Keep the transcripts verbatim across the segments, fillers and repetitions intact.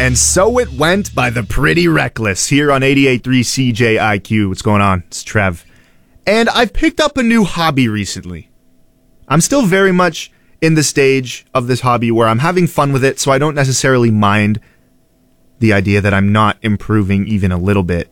And so it went by the Pretty Reckless here on eighty-eight point three C J I Q. What's going on? It's Trev. And I've picked up a new hobby recently. I'm still very much in the stage of this hobby where I'm having fun with it, so I don't necessarily mind the idea that I'm not improving even a little bit.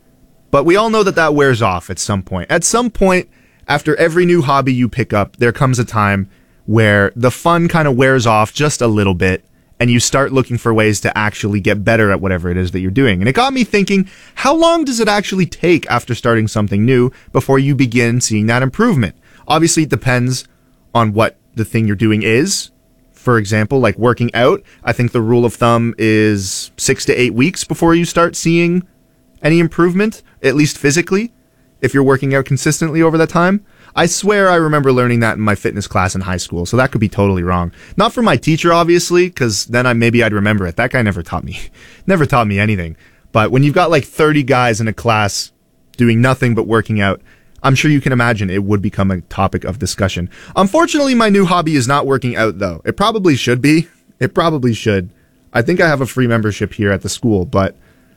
But we all know that that wears off at some point. At some point, after every new hobby you pick up, there comes a time where the fun kind of wears off just a little bit, and you start looking for ways to actually get better at whatever it is that you're doing. And it got me thinking, how long does it actually take after starting something new before you begin seeing that improvement? Obviously, it depends on what the thing you're doing is. For example, like working out, I think the rule of thumb is six to eight weeks before you start seeing any improvement, at least physically, if you're working out consistently over that time. I swear I remember learning that in my fitness class in high school, so that could be totally wrong. Not from my teacher, obviously, because then I maybe I'd remember it. That guy never taught me, never taught me anything. But when you've got like thirty guys in a class doing nothing but working out, I'm sure you can imagine it would become a topic of discussion. Unfortunately, my new hobby is not working out, though. It probably should be. It probably should. I think I have a free membership here at the school, but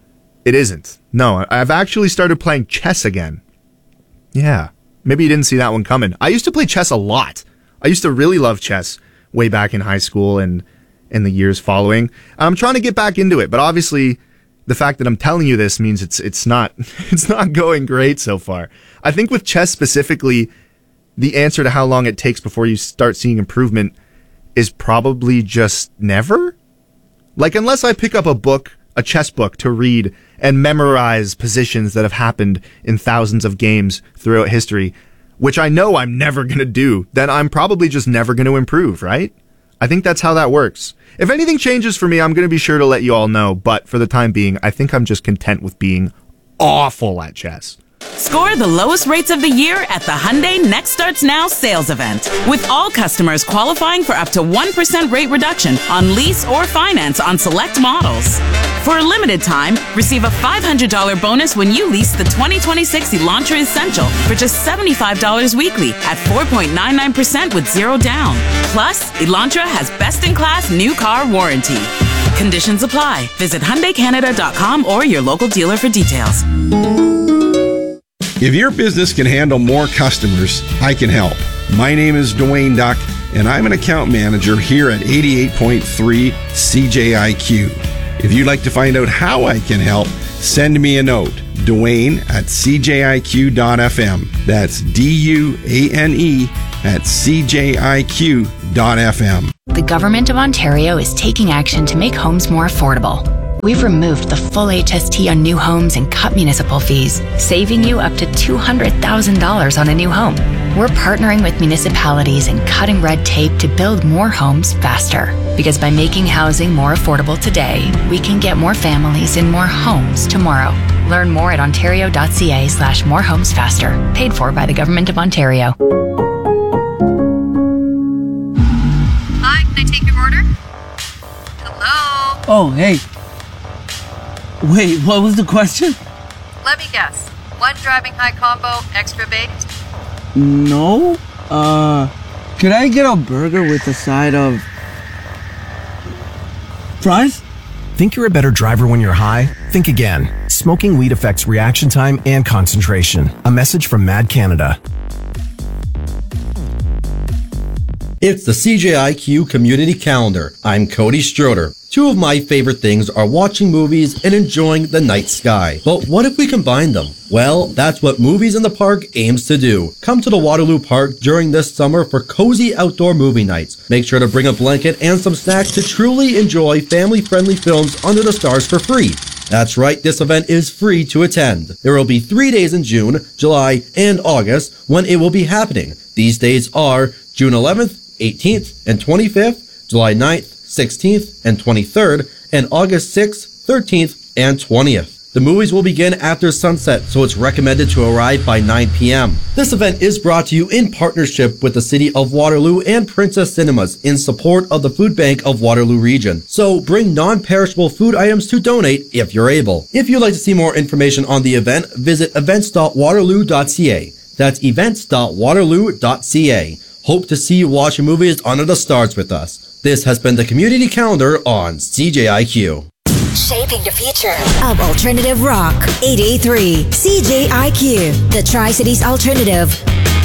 it isn't. No, I've actually started playing chess again. Yeah. Maybe you didn't see that one coming. I used to play chess a lot. I used to really love chess way back in high school and in the years following. I'm trying to get back into it, but obviously the fact that I'm telling you this means it's it's not it's not going great so far. I think with chess specifically, the answer to how long it takes before you start seeing improvement is probably just never. Like, unless I pick up a book, a chess book to read and memorize positions that have happened in thousands of games throughout history, which I know I'm never going to do, then I'm probably just never going to improve, right? I think that's how that works. If anything changes for me, I'm going to be sure to let you all know, but for the time being, I think I'm just content with being awful at chess. Score the lowest rates of the year at the Hyundai Next Starts Now sales event, with all customers qualifying for up to one percent rate reduction on lease or finance on select models. For a limited time, receive a five hundred dollars bonus when you lease the twenty twenty-six Elantra Essential for just seventy-five dollars weekly at four point nine nine percent with zero down. Plus, Elantra has best-in-class new car warranty. Conditions apply. Visit Hyundai Canada dot com or your local dealer for details. If your business can handle more customers, I can help. My name is Dwayne Duck, and I'm an account manager here at eighty-eight point three C J I Q. If you'd like to find out how I can help, send me a note, Dwayne at C J I Q dot F M. That's D U A N E at C J I Q dot F M. The Government of Ontario is taking action to make homes more affordable. We've removed the full H S T on new homes and cut municipal fees, saving you up to two hundred thousand dollars on a new home. We're partnering with municipalities and cutting red tape to build more homes faster. Because by making housing more affordable today, we can get more families in more homes tomorrow. Learn more at ontario.ca slash more homes faster. Paid for by the Government of Ontario. Hi, can I take your order? Hello? Oh, hey. Wait, what was the question? Let me guess. One driving high combo, extra baked? No. Uh, could I get a burger with a side of fries? Think you're a better driver when you're high? Think again. Smoking weed affects reaction time and concentration. A message from Mad Canada. It's the C J I Q Community Calendar. I'm Cody Stroder. Two of my favorite things are watching movies and enjoying the night sky. But what if we combine them? Well, that's what Movies in the Park aims to do. Come to the Waterloo Park during this summer for cozy outdoor movie nights. Make sure to bring a blanket and some snacks to truly enjoy family-friendly films under the stars for free. That's right, this event is free to attend. There will be three days in June, July, and August when it will be happening. These days are June eleventh, eighteenth, and twenty-fifth, July ninth, sixteenth, and twenty-third, and August sixth, thirteenth, and twentieth. The movies will begin after sunset, so it's recommended to arrive by nine p.m. This event is brought to you in partnership with the City of Waterloo and Princess Cinemas in support of the Food Bank of Waterloo Region. So bring non-perishable food items to donate if you're able. If you'd like to see more information on the event, visit events dot waterloo dot c a. That's events dot waterloo dot c a. Hope to see you watching movies under the stars with us. This has been the Community Calendar on C J I Q. Shaping the future of alternative rock. eighty-eight point three C J I Q, the Tri-Cities Alternative.